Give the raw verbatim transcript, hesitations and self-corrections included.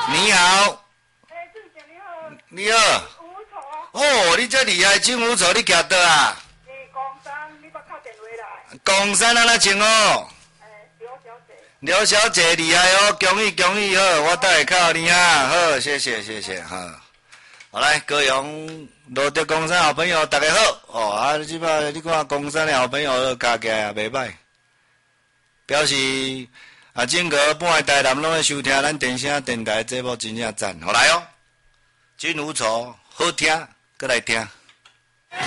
你好。 哎，郑姐你好。 你好。 无丑。 哦，你这厉害，真有错，你夹倒啊？ 是江山，你捌敲电话来。 江山安那称哦？ 哎，刘小姐。 刘小姐厉害哦，恭喜恭喜好，我等下靠你啊，好，谢谢谢谢哈。好来，高雄罗德江山好朋友大家好哦，啊，即摆你看江山的好朋友加起来也袂歹，表示啊，整个半个台南拢在收听咱电声电台节目，真正赞，好来哦，真有错，好听，搁来听。